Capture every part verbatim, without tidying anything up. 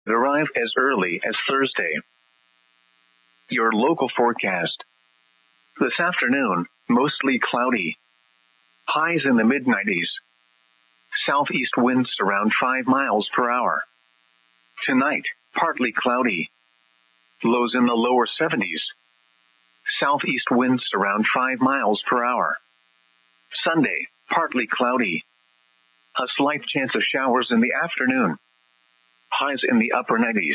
arrive as early as Thursday. Your local forecast. This afternoon, mostly cloudy. Highs in the mid nineties. Southeast winds around five miles per hour. Tonight, partly cloudy. Lows in the lower seventies. Southeast winds around five miles per hour. Sunday, partly cloudy. A slight chance of showers in the afternoon. Highs in the upper nineties.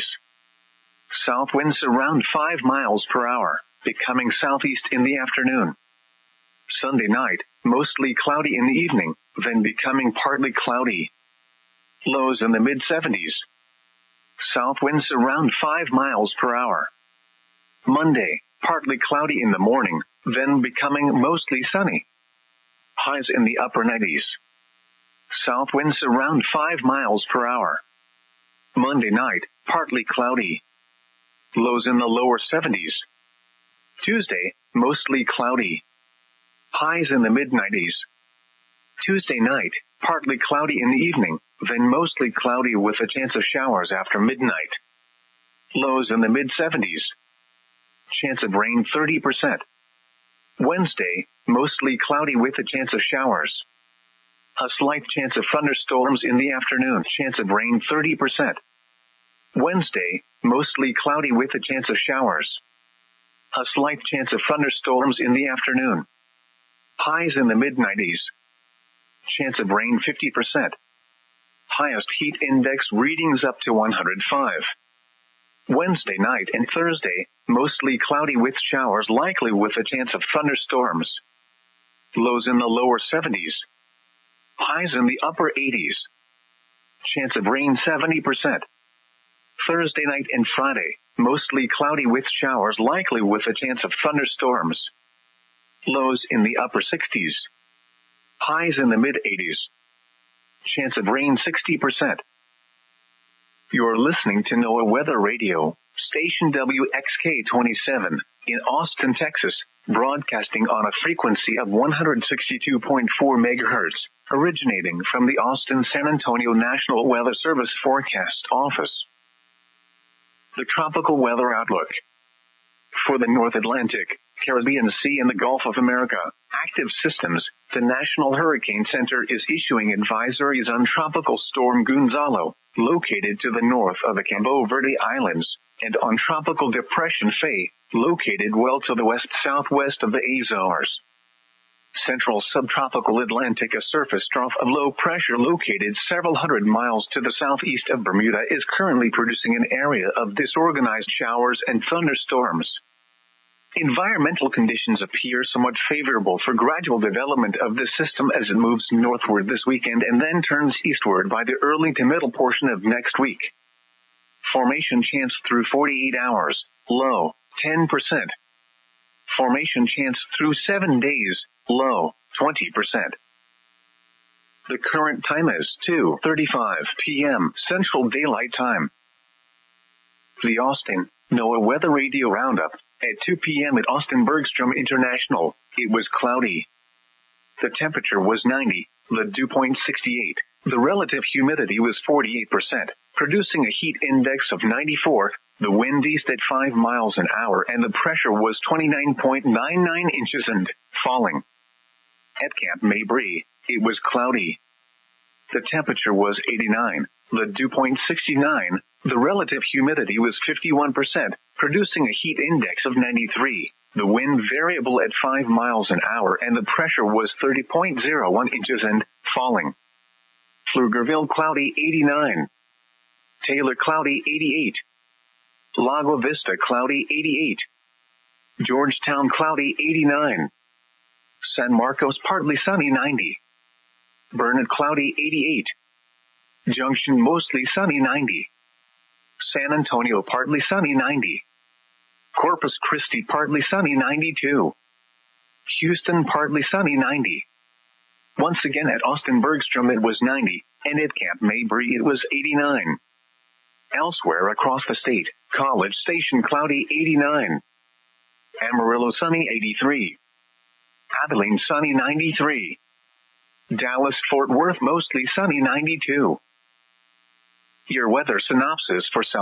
South winds around five miles per hour, becoming southeast in the afternoon. Sunday night, mostly cloudy in the evening, then becoming partly cloudy. Lows in the mid seventies. South winds around five miles per hour. Monday, partly cloudy in the morning, then becoming mostly sunny. Highs in the upper nineties. South winds around five miles per hour. Monday night, partly cloudy. Lows in the lower seventies. Tuesday, mostly cloudy. Highs in the mid nineties. Tuesday night, partly cloudy in the evening, then mostly cloudy with a chance of showers after midnight. Lows in the mid seventies. Chance of rain thirty percent. Wednesday, mostly cloudy with a chance of showers. A slight chance of thunderstorms in the afternoon. Chance of rain thirty percent. Wednesday, mostly cloudy with a chance of showers. A slight chance of thunderstorms in the afternoon. Highs in the mid nineties. Chance of rain fifty percent. Highest heat index readings up to one hundred five. Wednesday night and Thursday, mostly cloudy with showers likely with a chance of thunderstorms. Lows in the lower seventies. Highs in the upper eighties. Chance of rain seventy percent. Thursday night and Friday, mostly cloudy with showers likely with a chance of thunderstorms. Lows in the upper sixties. Highs in the mid eighties. Chance of rain sixty percent. You're listening to NOAA Weather Radio, station W X K twenty-seven, in Austin, Texas, broadcasting on a frequency of one hundred sixty-two point four megahertz, originating from the Austin-San Antonio National Weather Service Forecast Office. The Tropical Weather Outlook. For the North Atlantic, Caribbean Sea and the Gulf of America, active systems, the National Hurricane Center is issuing advisories on Tropical Storm Gonzalo, located to the north of the Cabo Verde Islands, and on Tropical Depression Faye, located well to the west-southwest of the Azores. Central subtropical Atlantic, a surface trough of low pressure located several hundred miles to the southeast of Bermuda, is currently producing an area of disorganized showers and thunderstorms. Environmental conditions appear somewhat favorable for gradual development of this system as it moves northward this weekend and then turns eastward by the early to middle portion of next week. Formation chance through forty-eight hours, low, ten percent. Formation chance through seven days, low, twenty percent. The current time is two thirty-five p.m. Central Daylight Time. The Austin NOAA Weather Radio Roundup. At two p.m. at Austin Bergstrom International, it was cloudy. The temperature was ninety, the dew point sixty-eight, the relative humidity was forty-eight percent, producing a heat index of ninety-four, the wind east at five miles an hour, and the pressure was twenty-nine point nine nine inches and falling. At Camp Mabry, it was cloudy. The temperature was eighty-nine, the dew point sixty-nine, the relative humidity was fifty-one percent, producing a heat index of ninety-three, the wind variable at five miles an hour, and the pressure was thirty point zero one inches and falling. Pflugerville cloudy eighty-nine. Taylor cloudy eighty-eight. Lago Vista cloudy eighty-eight. Georgetown cloudy eighty-nine. San Marcos partly sunny ninety. Burnett cloudy eighty-eight. Junction mostly sunny ninety. San Antonio partly sunny ninety. Corpus Christi partly sunny ninety-two. Houston partly sunny ninety. Once again at Austin Bergstrom it was ninety, and at Camp Mabry it was eighty-nine. Elsewhere across the state, College Station cloudy eighty-nine. Amarillo sunny eighty-three. Abilene sunny ninety-three. Dallas Fort Worth mostly sunny ninety-two. Your weather synopsis for South